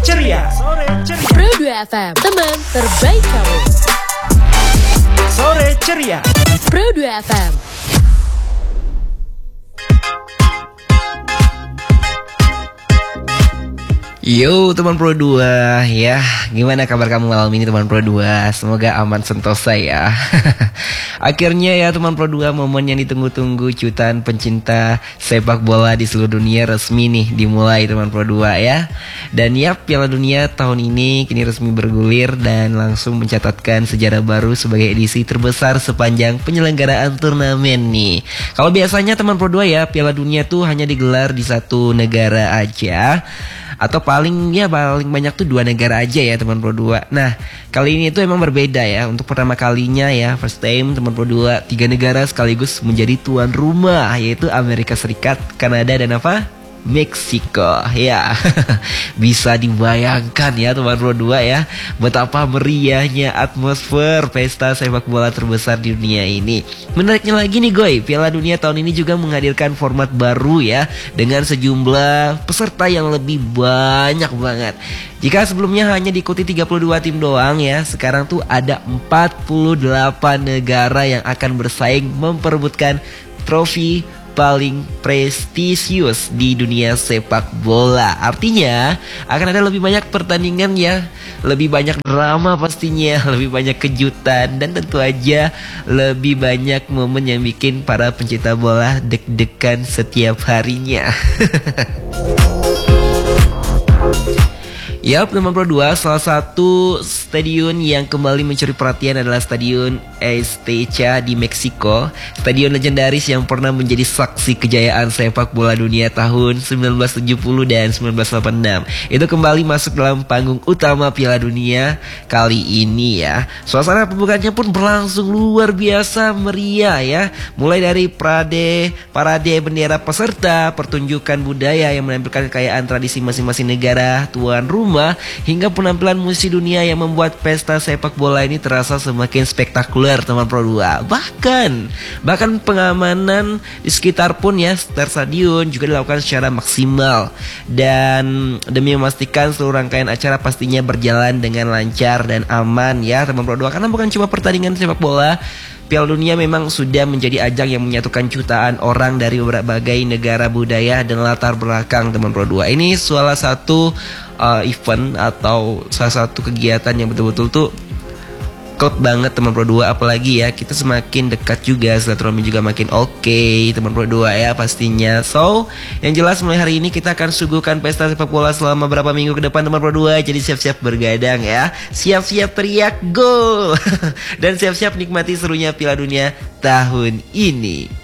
ceria. Pro 2 FM, teman terbaik kamu. Sore ceria. Pro 2 FM. Yo teman Pro 2 ya, gimana kabar kamu malam ini teman Pro 2? Semoga aman sentosa ya. Akhirnya ya teman Pro 2, momen yang ditunggu-tunggu jutaan pencinta sepak bola di seluruh dunia resmi nih dimulai teman Pro 2 ya. Dan ya, Piala Dunia tahun ini kini resmi bergulir dan langsung mencatatkan sejarah baru sebagai edisi terbesar sepanjang penyelenggaraan turnamen nih. Kalau biasanya teman Pro 2 ya, Piala Dunia tuh hanya digelar di satu negara aja, atau paling banyak tuh 2 negara aja ya teman Pro 2. Nah kali ini tuh emang berbeda ya. Untuk pertama kalinya ya, first time teman Pro 2, 3 negara sekaligus menjadi tuan rumah, yaitu Amerika Serikat, Kanada, dan apa? Meksiko ya. Bisa dibayangkan ya teman Pro 2 ya, betapa meriahnya atmosfer pesta sepak bola terbesar di dunia ini. Menariknya lagi nih Goy, Piala Dunia tahun ini juga menghadirkan format baru ya, dengan sejumlah peserta yang lebih banyak banget. Jika sebelumnya hanya diikuti 32 tim doang ya, sekarang tuh ada 48 negara yang akan bersaing memperebutkan trofi paling prestisius di dunia sepak bola. Artinya akan ada lebih banyak pertandingan ya, lebih banyak drama pastinya, lebih banyak kejutan, dan tentu aja lebih banyak momen yang bikin para pencinta bola deg-degan setiap harinya. Yap, teman Pro 2, salah satu stadion yang kembali mencuri perhatian adalah Stadion Azteca di Meksiko. Stadion legendaris yang pernah menjadi saksi kejayaan sepak bola dunia tahun 1970 dan 1986. Itu kembali masuk dalam panggung utama Piala Dunia kali ini ya. Suasana pembukaannya pun berlangsung luar biasa meriah ya. Mulai dari parade bendera peserta, pertunjukan budaya yang menampilkan kekayaan tradisi masing-masing negara tuan rumah, hingga penampilan musisi dunia yang membuat pesta sepak bola ini terasa semakin spektakuler teman Pro 2. Bahkan pengamanan di sekitar pun ya stadion juga dilakukan secara maksimal, dan demi memastikan seluruh rangkaian acara pastinya berjalan dengan lancar dan aman ya teman Pro 2. Karena bukan cuma pertandingan sepak bola, Piala Dunia memang sudah menjadi ajang yang menyatukan jutaan orang dari berbagai negara, budaya, dan latar belakang teman Pro 2. Ini salah satu event atau salah satu kegiatan yang betul-betul tuh klub banget teman Pro 2. Apalagi ya, kita semakin dekat juga, silaturahmi juga makin oke teman Pro 2 ya pastinya. So, yang jelas mulai hari ini kita akan suguhkan pesta sepak bola selama berapa minggu ke depan teman Pro 2. Jadi siap-siap bergadang ya, siap-siap teriak gol dan siap-siap nikmati serunya Piala Dunia tahun ini.